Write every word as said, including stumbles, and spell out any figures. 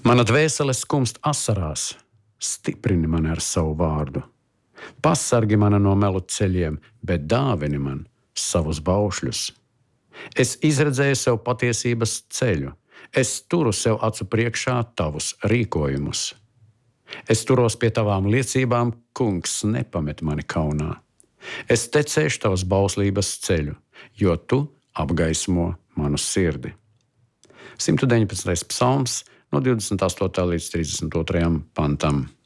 Mana dvēsele skumst asarās, stiprini mani ar savu vārdu. Pasargi mani no melu ceļiem, bet dāvini man savus baušļus. Es izredzēju sev patiesības ceļu, es turu sev acu priekšā tavus rīkojumus. Es turos pie tavām liecībām, kungs, nepamet mani kaunā. Es tecēšu tavas bauslības ceļu, jo tu apgaismo manu sirdi. simt deviņpadsmitais psalms no divdesmit astotajā līdz trīsdesmit otrajam pantam.